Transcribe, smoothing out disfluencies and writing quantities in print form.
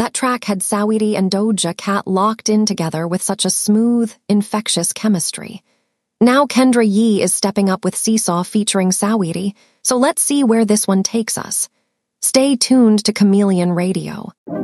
That track had Saweetie and Doja Cat locked in together with such a smooth, infectious chemistry. Now Kendra Yee is stepping up with Seesaw featuring Saweetie, so let's see where this one takes us. Stay tuned to Chameleon Radio.